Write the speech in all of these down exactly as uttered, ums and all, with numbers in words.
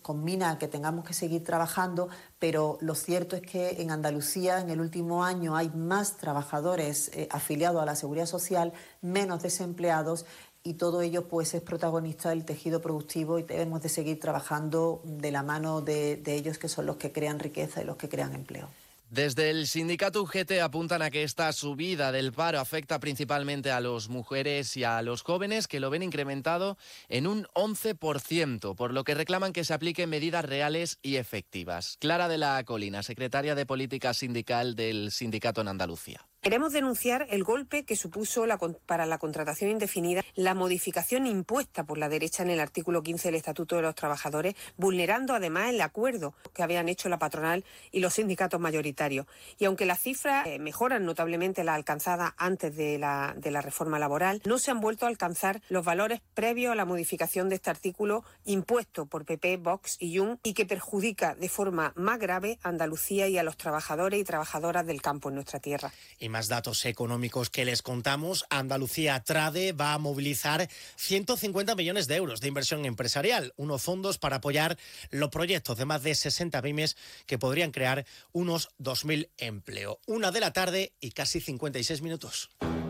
conmina a que tengamos que seguir trabajando, pero lo cierto es que en Andalucía en el último año hay más trabajadores eh, afiliados a la Seguridad Social, menos desempleados, y todo ello pues es protagonista del tejido productivo y debemos de seguir trabajando de la mano de, de ellos, que son los que crean riqueza y los que crean empleo. Desde el sindicato U G T apuntan a que esta subida del paro afecta principalmente a las mujeres y a los jóvenes, que lo ven incrementado en un once por ciento, por lo que reclaman que se apliquen medidas reales y efectivas. Clara de la Colina, secretaria de Política Sindical del sindicato en Andalucía. Queremos denunciar el golpe que supuso la, para la contratación indefinida la modificación impuesta por la derecha en el artículo quince del Estatuto de los Trabajadores, vulnerando además el acuerdo que habían hecho la patronal y los sindicatos mayoritarios. Y aunque las cifras eh, mejoran notablemente las alcanzadas antes de la, de la reforma laboral, no se han vuelto a alcanzar los valores previos a la modificación de este artículo impuesto por P P, Vox y Junts, y que perjudica de forma más grave a Andalucía y a los trabajadores y trabajadoras del campo en nuestra tierra. Y más datos económicos que les contamos. Andalucía Trade va a movilizar ciento cincuenta millones de euros de inversión empresarial, unos fondos para apoyar los proyectos de más de sesenta pymes que podrían crear unos dos mil empleos. Una de la tarde y casi cincuenta y seis minutos.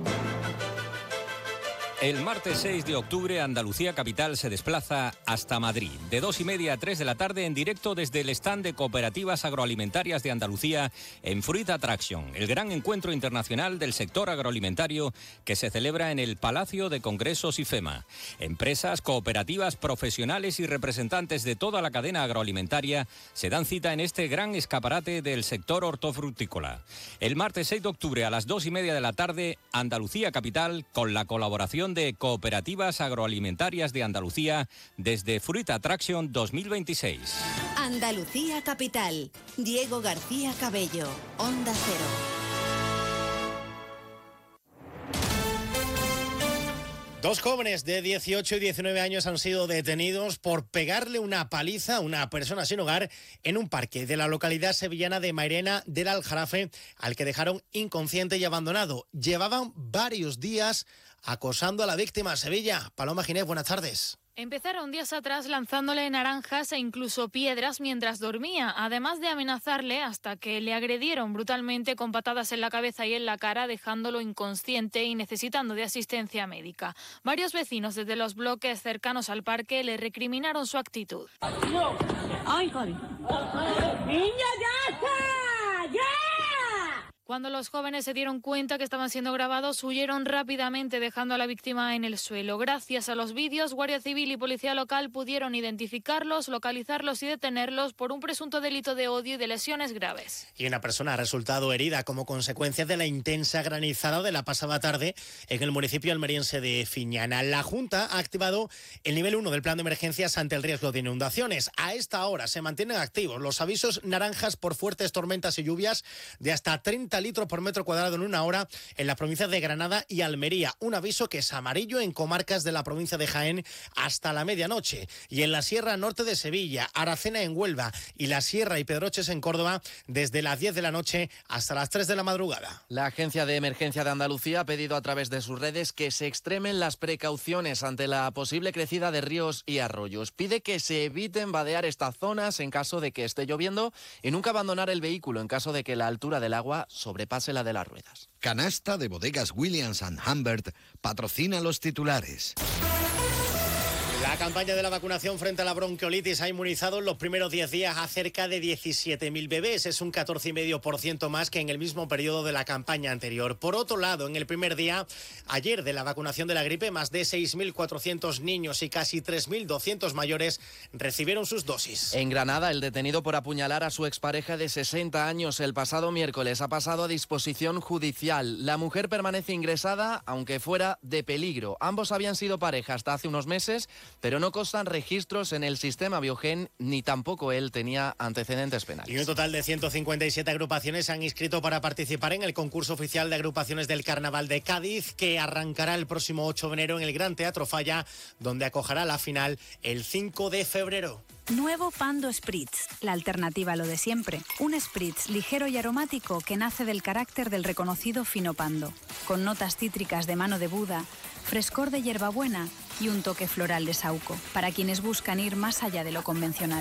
El martes seis de octubre, Andalucía Capital se desplaza hasta Madrid. De dos y media a tres de la tarde, en directo desde el stand de Cooperativas Agroalimentarias de Andalucía en Fruit Attraction, el gran encuentro internacional del sector agroalimentario que se celebra en el Palacio de Congresos IFEMA. Empresas, cooperativas, profesionales y representantes de toda la cadena agroalimentaria se dan cita en este gran escaparate del sector hortofrutícola. El martes seis de octubre a las dos y media de la tarde, Andalucía Capital, con la colaboración de Cooperativas Agroalimentarias de Andalucía desde Fruit Attraction dos mil veintiséis. Andalucía Capital. Diego García Cabello. Onda Cero. Dos jóvenes de dieciocho y diecinueve años han sido detenidos por pegarle una paliza a una persona sin hogar en un parque de la localidad sevillana de Mairena del Aljarafe, al que dejaron inconsciente y abandonado. Llevaban varios días acosando a la víctima. Sevilla, Paloma Ginés, buenas tardes. Empezaron días atrás lanzándole naranjas e incluso piedras mientras dormía, además de amenazarle hasta que le agredieron brutalmente con patadas en la cabeza y en la cara, dejándolo inconsciente y necesitando de asistencia médica. Varios vecinos desde los bloques cercanos al parque le recriminaron su actitud. ¡Ay, Javi! ¡Niña, ya está! ¡Ya! Cuando los jóvenes se dieron cuenta que estaban siendo grabados, huyeron rápidamente dejando a la víctima en el suelo. Gracias a los vídeos, Guardia Civil y Policía Local pudieron identificarlos, localizarlos y detenerlos por un presunto delito de odio y de lesiones graves. Y una persona ha resultado herida como consecuencia de la intensa granizada de la pasada tarde en el municipio almeriense de Fiñana. La Junta ha activado el nivel uno del plan de emergencias ante el riesgo de inundaciones. A esta hora se mantienen activos los avisos naranjas por fuertes tormentas y lluvias de hasta treinta litros por metro cuadrado en una hora en las provincias de Granada y Almería. Un aviso que es amarillo en comarcas de la provincia de Jaén hasta la medianoche. Y en la Sierra Norte de Sevilla, Aracena en Huelva y la Sierra y Pedroches en Córdoba desde las diez de la noche hasta las tres de la madrugada. La Agencia de Emergencia de Andalucía ha pedido a través de sus redes que se extremen las precauciones ante la posible crecida de ríos y arroyos. Pide que se eviten vadear estas zonas en caso de que esté lloviendo y nunca abandonar el vehículo en caso de que la altura del agua sobrepase la de las ruedas. Canasta de bodegas Williams and Humbert patrocina los titulares. La campaña de la vacunación frente a la bronquiolitis ha inmunizado en los primeros diez días a cerca de diecisiete mil bebés. Es un catorce coma cinco por ciento más que en el mismo periodo de la campaña anterior. Por otro lado, en el primer día, ayer de la vacunación de la gripe, más de seis mil cuatrocientos niños y casi tres mil doscientos mayores recibieron sus dosis. En Granada, el detenido por apuñalar a su expareja de sesenta años el pasado miércoles ha pasado a disposición judicial. La mujer permanece ingresada, aunque fuera de peligro. Ambos habían sido pareja hasta hace unos meses, pero no constan registros en el sistema Biogen, ni tampoco él tenía antecedentes penales. Y un total de ciento cincuenta y siete agrupaciones se han inscrito para participar en el concurso oficial de agrupaciones del Carnaval de Cádiz, que arrancará el próximo ocho de enero en el Gran Teatro Falla, donde acogerá la final el cinco de febrero. Nuevo Pando Spritz, la alternativa a lo de siempre. Un Spritz ligero y aromático que nace del carácter del reconocido fino Pando, con notas cítricas de mano de Buda, frescor de hierbabuena y un toque floral de saúco, para quienes buscan ir más allá de lo convencional.